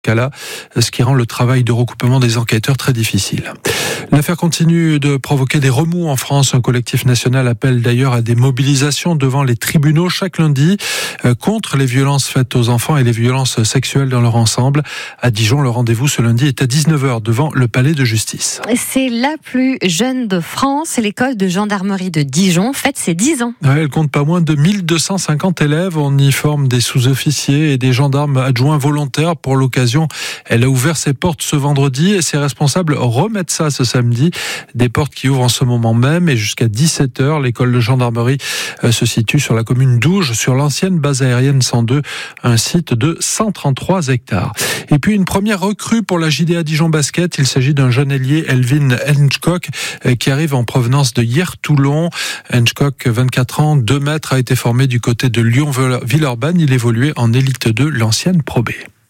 cas-là, ce qui rend le travail de recoupement des enquêteurs très difficile. L'affaire continue de provoquer des remous en France. Un collectif national appelle d'ailleurs à des mobilisations devant les tribunaux chaque lundi contre les violences faites aux enfants et les violences sexuelles dans leur ensemble. À Dijon, le rendez-vous ce lundi est à 19h devant le palais de justice. C'est la plus jeune de France. L'école de gendarmerie de Dijon fête ses 10 ans. Elle compte pas moins de 1250 élèves. On y forme des sous-officiers et des gendarmes adjoints volontaires. Pour l'occasion, elle a ouvert ses portes ce vendredi et ses responsables remettent ça ce samedi. Des portes qui ouvrent en ce moment même et jusqu'à 17h. L'école de gendarmerie se situe sur la commune d'Ouge, sur l'ancienne base aérienne 102, un site de 133 hectares. Et puis une première recrue pour la JDA Dijon Basket. Il s'agit d'un jeune ailier, Elvin Henchcock, qui arrive en provenance de Hier-Toulon. Henchcock, 24 ans, 2 mètres, a été formé du côté de Lyon-Villeurbanne. Il évoluait en élite 2, l'ancienne Pro B.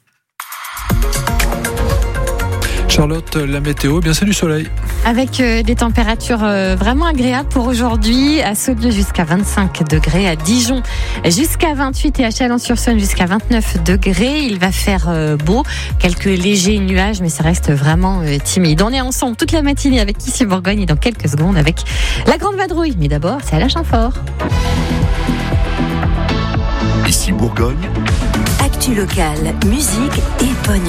Charlotte, la météo, bien c'est du soleil. Avec des températures vraiment agréables pour aujourd'hui. À Saulieu jusqu'à 25 degrés, à Dijon jusqu'à 28 et à Chalon-sur-Saône jusqu'à 29 degrés. Il va faire beau, quelques légers nuages, mais ça reste vraiment timide. On est ensemble toute la matinée avec Ici Bourgogne et dans quelques secondes avec la Grande Vadrouille. Mais d'abord, c'est Alain Chamfort. Ici Bourgogne. Actu locale, musique et pognon.